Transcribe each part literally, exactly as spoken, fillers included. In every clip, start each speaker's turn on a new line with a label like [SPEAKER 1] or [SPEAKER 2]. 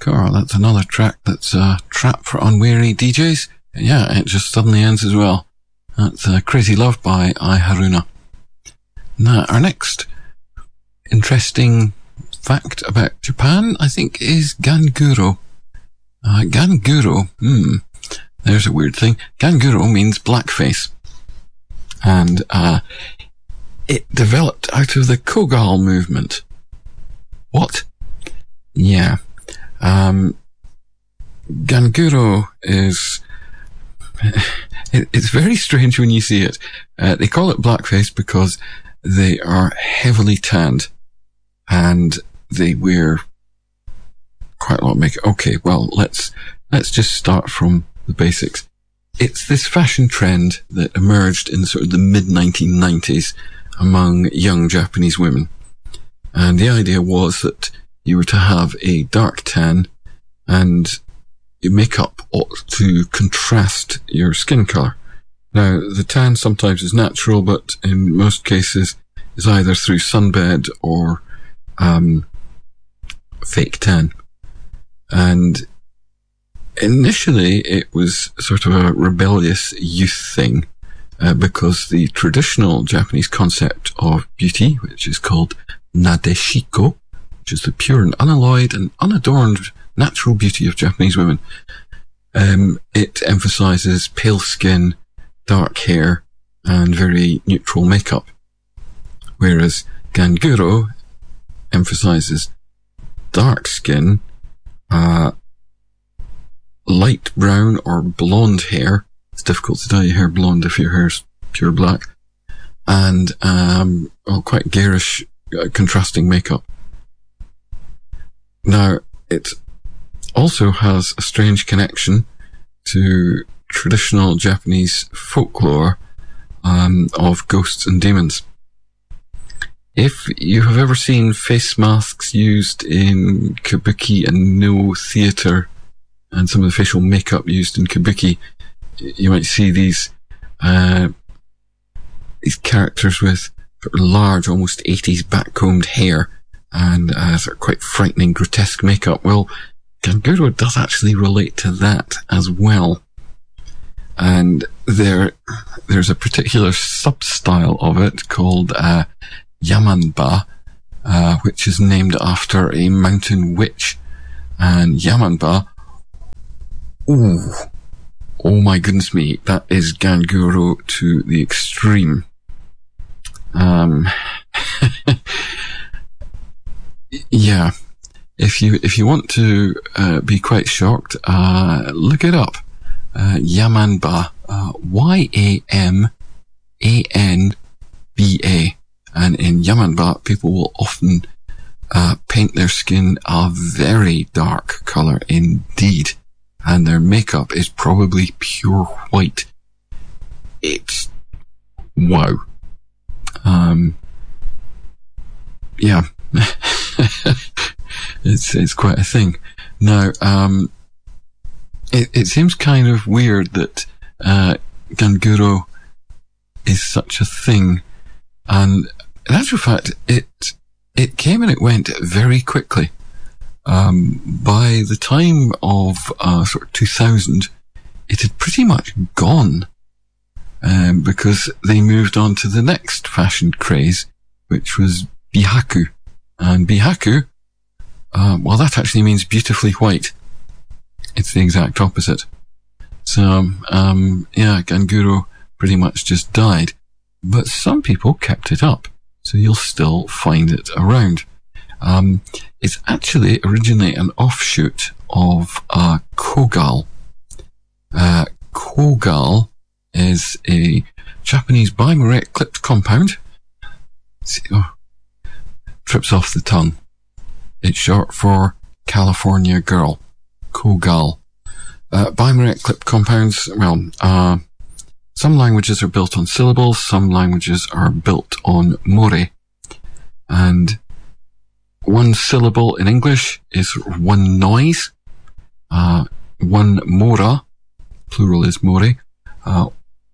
[SPEAKER 1] Car, that's another track that's a trap for unwary D Js. Yeah, it just suddenly ends as well. That's uh, Crazy Love by Ai Haruna. Now, our next interesting fact about Japan, I think, is Ganguro. Uh, Ganguro, hmm, there's a weird thing. Ganguro means blackface. And uh, it developed out of the Kogal movement. What? Yeah. Um, Ganguro is... it, it's very strange when you see it. Uh, they call it blackface because they are heavily tanned and they wear quite a lot of makeup. Okay, well, let's let's just start from the basics. It's this fashion trend that emerged in sort of the mid nineteen nineties among young Japanese women. And the idea was that you were to have a dark tan and your makeup ought to contrast your skin colour. Now, the tan sometimes is natural, but in most cases is either through sunbed or um, fake tan. And initially it was sort of a rebellious youth thing, uh, because the traditional Japanese concept of beauty, which is called Nadeshiko, which is the pure and unalloyed and unadorned natural beauty of Japanese women, um, it emphasises pale skin, dark hair, and very neutral makeup. Whereas Ganguro emphasises dark skin, uh, light brown or blonde hair. It's difficult to dye your hair blonde if your hair's pure black. And, um, well, quite garish, uh, contrasting makeup. Now, it also has a strange connection to traditional Japanese folklore, um, of ghosts and demons. If you have ever seen face masks used in kabuki and no theatre, and some of the facial makeup used in kabuki, you might see these uh, these characters with large, almost eighties backcombed hair and uh, sort of quite frightening, grotesque makeup. Well, Ganguro does actually relate to that as well. And there, there's a particular sub-style of it called uh, Yamanba, uh, which is named after a mountain witch. And Yamanba, ooh, oh my goodness me, that is Ganguro to the extreme. Um, yeah, if you if you want to uh, be quite shocked, uh, look it up. Uh, Yamanba, uh, Y A M A N B A. And in Yamanba, people will often uh, paint their skin a very dark colour indeed. And their makeup is probably pure white. It's wow. Um, yeah. it's it's quite a thing. Now, um, it, it seems kind of weird that uh, Ganguro is such a thing. And in actual fact, it it came and it went very quickly. Um, by the time of uh, sort of two thousand, it had pretty much gone, um, because they moved on to the next fashion craze, which was bihaku. And bihaku, uh, well, that actually means beautifully white. It's the exact opposite. So, um, yeah, Ganguro pretty much just died. But some people kept it up, so you'll still find it around. Um, it's actually originally an offshoot of uh, Kogal. Uh, Kogal is a Japanese bimoraic clipped compound. See, oh, trips off the tongue. It's short for California Girl. Kogal. Uh, bimoraic clipped compounds, well, uh, some languages are built on syllables, some languages are built on more. And one syllable in English is one noise. Uh, one mora, plural is more. Uh,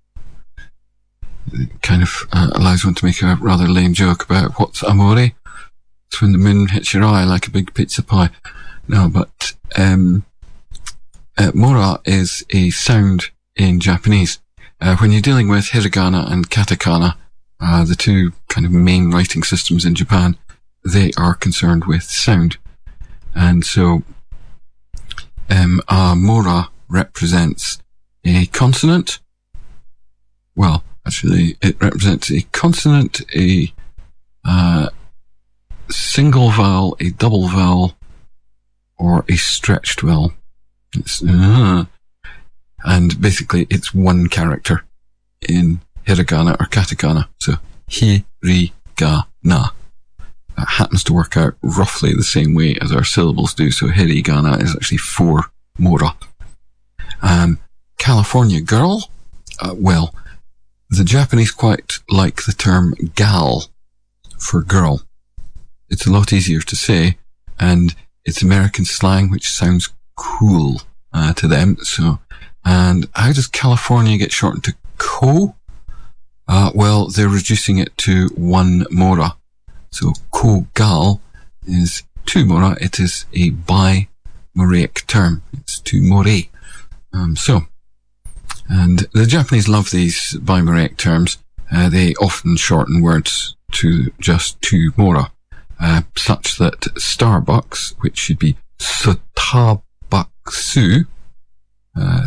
[SPEAKER 1] it kind of uh, allows one to make a rather lame joke about what's amore. It's when the moon hits your eye like a big pizza pie. No, but um, uh, mora is a sound in Japanese. Uh, when you're dealing with hiragana and katakana, uh, the two kind of main writing systems in Japan, they are concerned with sound. And so um, a mora represents a consonant. Well, actually, it represents a consonant, a uh, single vowel, a double vowel, or a stretched vowel. It's, uh, and basically, it's one character in hiragana or katakana. So, hirigana. That happens to work out roughly the same way as our syllables do. So, hirigana is actually four mora. Um, California girl, uh, well, the Japanese quite like the term gal for girl. It's a lot easier to say, and it's American slang, which sounds cool uh, to them. So, and how does California get shortened to ko? Uh, well, they're reducing it to one mora. So, ko-gal is two mora. It is a bi-moraic term. It's two more. Um, so, and the Japanese love these bi-moraic terms. Uh, they often shorten words to just two mora, uh, such that Starbucks, which should be Sutabaksu, uh,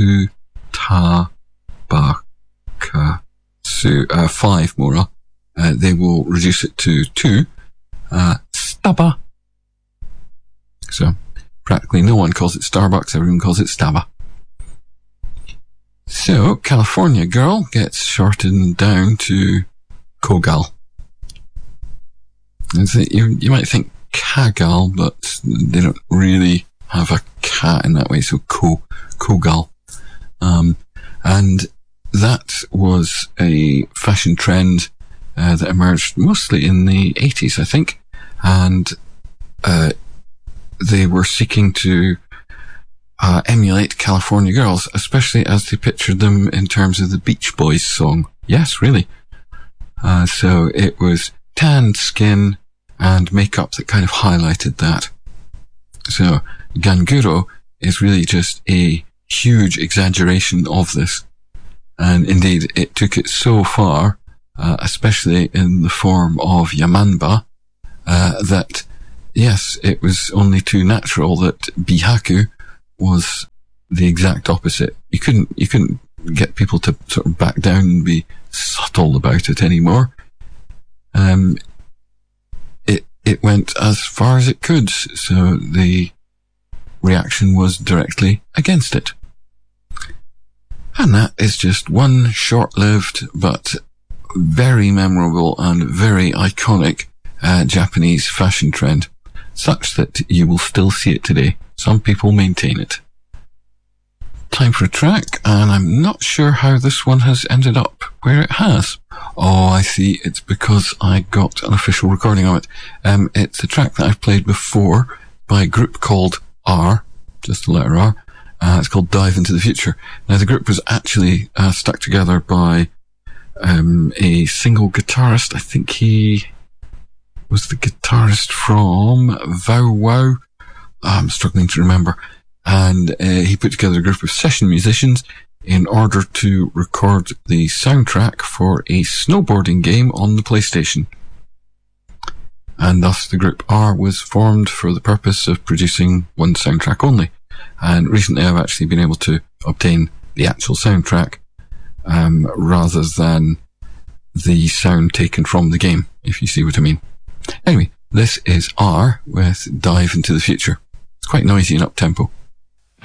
[SPEAKER 1] Sutabakasu, uh, five mora, uh, they will reduce it to two, uh, Staba. So, practically no one calls it Starbucks, everyone calls it Staba. So, California girl gets shortened down to Kogal. You, you might think Kagal, but they don't really have a Ka in that way, so Ko, Kogal. Um, and that was a fashion trend uh, that emerged mostly in the eighties, I think, and uh, they were seeking to Uh, emulate California girls, especially as they pictured them in terms of the Beach Boys song. Yes, really. Uh, so it was tanned skin and makeup that kind of highlighted that. So Ganguro is really just a huge exaggeration of this. And indeed, it took it so far, uh, especially in the form of Yamanba, uh, that yes, it was only too natural that Bihaku was the exact opposite. You couldn't, you couldn't get people to sort of back down and be subtle about it anymore. Um, it, it went as far as it could, so the reaction was directly against it. And that is just one short-lived, but very memorable and very iconic, uh, Japanese fashion trend, such that you will still see it today. Some people maintain it. Time for a track, and I'm not sure how this one has ended up where it has. Oh, I see. It's because I got an official recording of it. Um, it's a track that I've played before by a group called R, just the letter R. Uh, it's called Dive Into the Future. Now, the group was actually uh, stuck together by um, a single guitarist. I think he was the guitarist from Vow Wow. I'm struggling to remember. And uh, he put together a group of session musicians in order to record the soundtrack for a snowboarding game on the PlayStation. And thus the group R was formed for the purpose of producing one soundtrack only. And recently I've actually been able to obtain the actual soundtrack um, rather than the sound taken from the game, if you see what I mean. Anyway, this is R with Dive Into the Future. It's quite noisy and up-tempo.